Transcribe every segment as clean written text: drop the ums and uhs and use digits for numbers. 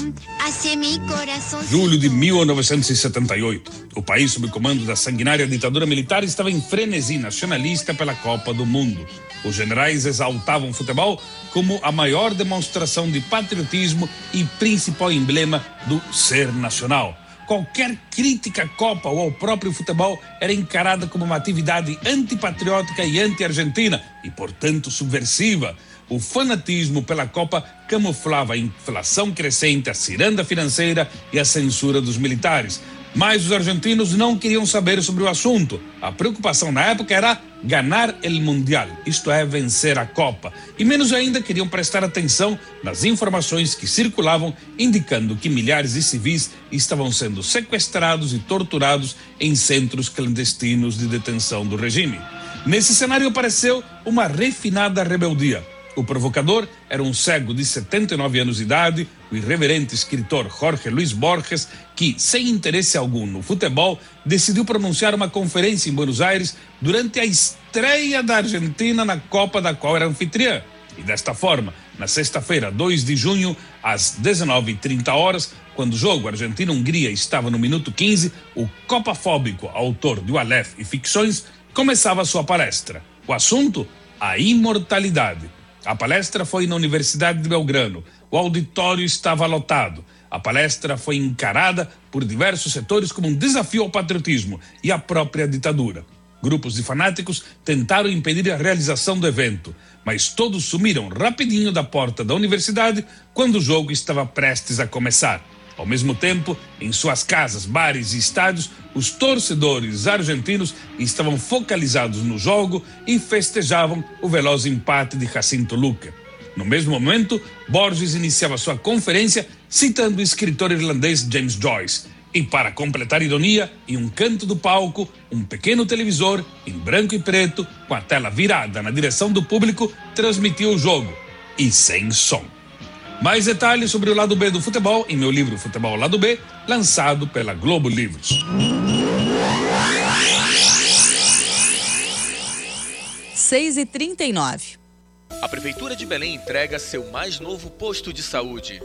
Julho de 1978. O país, sob o comando da sanguinária ditadura militar, estava em frenesi nacionalista pela Copa do Mundo. Os generais exaltavam o futebol como a maior demonstração de patriotismo e principal emblema do ser nacional. Qualquer crítica à Copa ou ao próprio futebol era encarada como uma atividade antipatriótica e anti-argentina e, portanto, subversiva. O fanatismo pela Copa camuflava a inflação crescente, a ciranda financeira e a censura dos militares. Mas os argentinos não queriam saber sobre o assunto. A preocupação na época era ganhar o Mundial, isto é, vencer a Copa. E menos ainda queriam prestar atenção nas informações que circulavam indicando que milhares de civis estavam sendo sequestrados e torturados em centros clandestinos de detenção do regime. Nesse cenário apareceu uma refinada rebeldia. O provocador era um cego de 79 anos de idade, o irreverente escritor Jorge Luis Borges, que, sem interesse algum no futebol, decidiu pronunciar uma conferência em Buenos Aires durante a estreia da Argentina na Copa da qual era anfitriã. E desta forma, na sexta-feira, 2 de junho, às 19h30, quando o jogo Argentina-Hungria estava no minuto 15, o copafóbico autor de O Aleph e Ficções começava sua palestra. O assunto? A imortalidade. A palestra foi na Universidade de Belgrano. O auditório estava lotado. A palestra foi encarada por diversos setores como um desafio ao patriotismo e à própria ditadura. Grupos de fanáticos tentaram impedir a realização do evento, mas todos sumiram rapidinho da porta da universidade quando o jogo estava prestes a começar. Ao mesmo tempo, em suas casas, bares e estádios, os torcedores argentinos estavam focalizados no jogo e festejavam o veloz empate de Jacinto Luque. No mesmo momento, Borges iniciava sua conferência citando o escritor irlandês James Joyce. E para completar a ironia, em um canto do palco, um pequeno televisor, em branco e preto, com a tela virada na direção do público, transmitia o jogo. E sem som. Mais detalhes sobre o lado B do futebol em meu livro Futebol Lado B, lançado pela Globo Livros. 6h39. A Prefeitura de Belém entrega seu mais novo posto de saúde.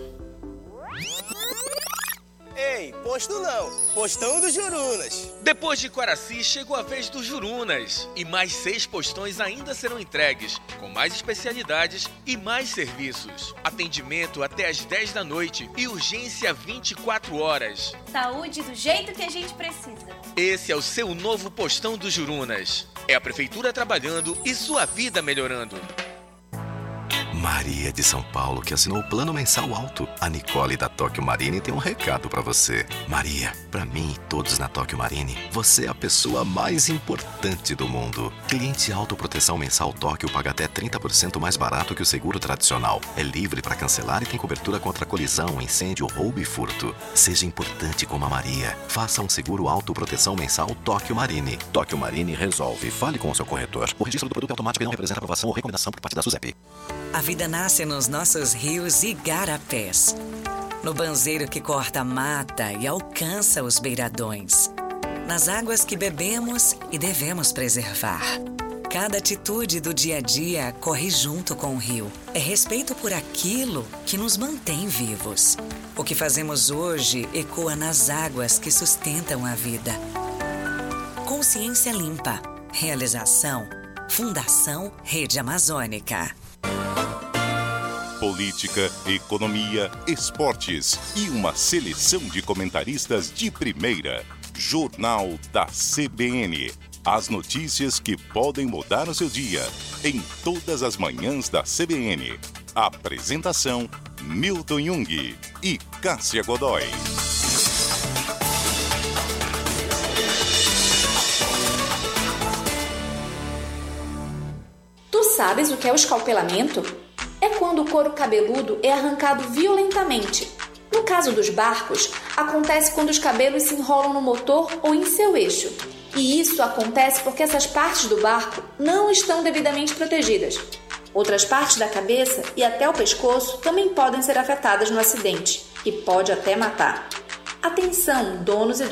Ei, posto não, postão do Jurunas. Depois de Quaraci, chegou a vez do Jurunas. E mais 6 postões ainda serão entregues, com mais especialidades e mais serviços. Atendimento até às 10 da noite e urgência 24 horas. Saúde do jeito que a gente precisa. Esse é o seu novo postão do Jurunas. É a Prefeitura trabalhando e sua vida melhorando. Maria de São Paulo, que assinou o plano mensal alto. A Nicole da Tóquio Marine tem um recado pra você. Maria, pra mim e todos na Tóquio Marine, você é a pessoa mais importante do mundo. Cliente autoproteção mensal Tóquio paga até 30% mais barato que o seguro tradicional. É livre pra cancelar e tem cobertura contra colisão, incêndio, roubo e furto. Seja importante como a Maria. Faça um seguro autoproteção mensal Tóquio Marine. Tóquio Marine resolve. Fale com o seu corretor. O registro do produto é automático e não representa aprovação ou recomendação por parte da SUSEP. A vida nasce nos nossos rios e igarapés. No banzeiro que corta a mata e alcança os beiradões. Nas águas que bebemos e devemos preservar. Cada atitude do dia a dia corre junto com o rio. É respeito por aquilo que nos mantém vivos. O que fazemos hoje ecoa nas águas que sustentam a vida. Consciência Limpa. Realização Fundação Rede Amazônica. Política, economia, esportes e uma seleção de comentaristas de primeira. Jornal da CBN. As notícias que podem mudar o seu dia. Em todas as manhãs da CBN. Apresentação: Milton Jung e Cássia Godoy. Tu sabes o que é o escalpelamento? É quando o couro cabeludo é arrancado violentamente. No caso dos barcos, acontece quando os cabelos se enrolam no motor ou em seu eixo. E isso acontece porque essas partes do barco não estão devidamente protegidas. Outras partes da cabeça e até o pescoço também podem ser afetadas no acidente, e pode até matar. Atenção, donos e donas